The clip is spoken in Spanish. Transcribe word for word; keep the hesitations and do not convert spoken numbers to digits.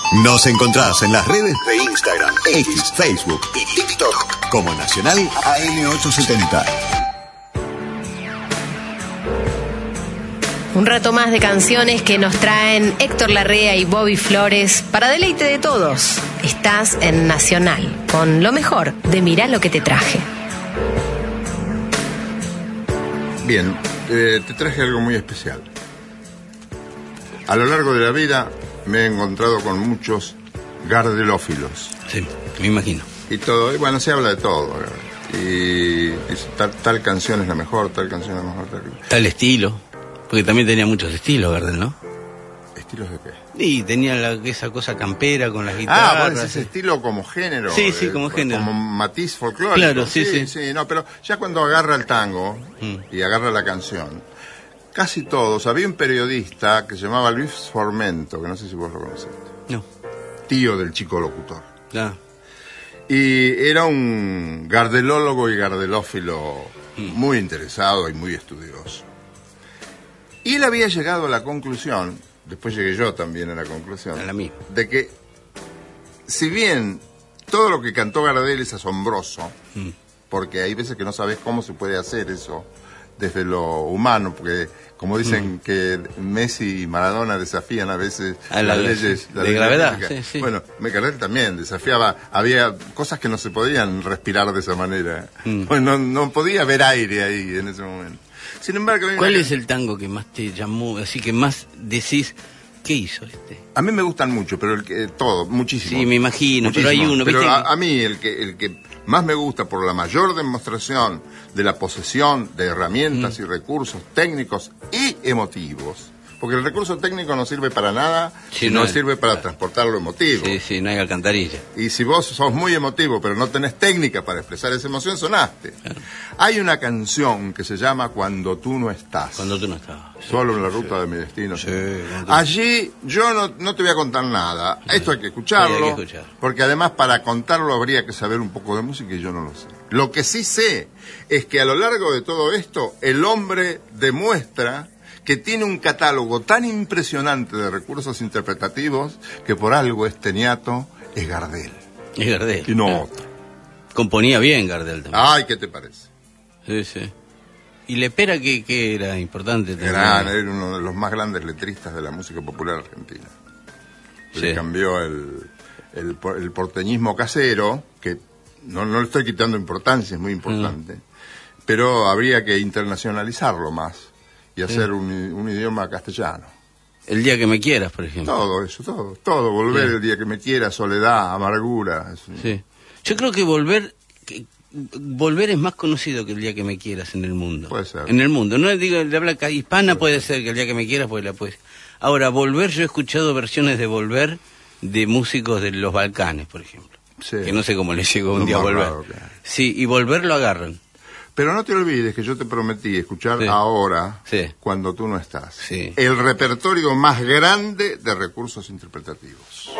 Nos encontrás en las redes de Instagram, X, Facebook y TikTok como Nacional A M ochocientos setenta. Un rato más de canciones que nos traen Héctor Larrea y Bobby Flores para deleite de todos. Estás en Nacional con lo mejor de Mirá lo que te traje. Bien, eh, te traje algo muy especial. A lo largo de la vida me he encontrado con muchos gardelófilos. Sí, me imagino. Y todo, y bueno, se habla de todo. Y, y tal, tal canción es la mejor, tal canción es la mejor. Tal, tal estilo, porque también tenía muchos estilos, Gardel, ¿no? ¿Estilos de qué? Y tenía la, esa cosa campera con las guitarras. Ah, vos decís estilo como género. Sí, sí, como eh, género. Como matiz folclórico. Claro, sí, sí. Sí, sí, no, pero ya cuando agarra el tango mm. y agarra la canción, casi todos. Había un periodista que se llamaba Luis Formento, que no sé si vos lo conociste. No. Tío del Chico Locutor. Ah. Y era un gardelólogo y gardelófilo mm. muy interesado y muy estudioso. Y él había llegado a la conclusión, después llegué yo también a la conclusión, a la misma, de que si bien todo lo que cantó Gardel es asombroso, mm. porque hay veces que no sabes cómo se puede hacer eso desde lo humano, porque como dicen mm. que Messi y Maradona desafían a veces a la, las leyes la de gravedad, sí, sí. Bueno, Gardel también desafiaba, había cosas que no se podían respirar de esa manera, mm. bueno, no, no podía haber aire ahí en ese momento. Sin embargo, ¿cuál es el tango que más te llamó, así que más decís, qué hizo este? A mí me gustan mucho, pero el que, todo, muchísimo. Sí, me imagino, muchísimo. Pero hay uno. Pero ¿viste? A, a mí el que, el que más me gusta por la mayor demostración de la posesión de herramientas mm. y recursos técnicos y emotivos, porque el recurso técnico no sirve para nada, sí, no, no sirve para claro. transportar lo emotivo. Sí, sí, no hay alcantarilla. Y si vos sos muy emotivo, pero no tenés técnica para expresar esa emoción, sonaste. Claro. Hay una canción que se llama Cuando tú no estás. Cuando tú no estás. Solo sí, en la sí, ruta sí. de mi destino. Sí, allí yo no, no te voy a contar nada. Sí. Esto hay que escucharlo. Sí, hay que escuchar. Porque además para contarlo habría que saber un poco de música y yo no lo sé. Lo que sí sé es que a lo largo de todo esto, el hombre demuestra que tiene un catálogo tan impresionante de recursos interpretativos que por algo este niato es Gardel. Es Gardel. Y no claro. otro. Componía bien Gardel también. Ay, ¿qué te parece? Sí, sí. Y Lepera, que, que era importante también. Era, era uno de los más grandes letristas de la música popular argentina. Sí. Le cambió el, el, el porteñismo casero, que no, no le estoy quitando importancia, es muy importante, mm. pero habría que internacionalizarlo más. Y hacer sí. un, un idioma castellano. El día que me quieras, por ejemplo. Todo eso, todo. Todo. Volver sí. el día que me quieras, soledad, amargura. Eso. Sí. Yo creo que volver que, volver es más conocido que el día que me quieras en el mundo. Puede ser. En el mundo. No digo de habla hispana, puede, puede ser que el día que me quieras, pues la puedes. Ahora, volver, yo he escuchado versiones de volver de músicos de los Balcanes, por ejemplo. Sí. Que no sé cómo les llegó un no día a volver. Raro, claro. Sí, y volver lo agarran. Pero no te olvides que yo te prometí escuchar sí. ahora, sí. cuando tú no estás, sí. el repertorio más grande de recursos interpretativos.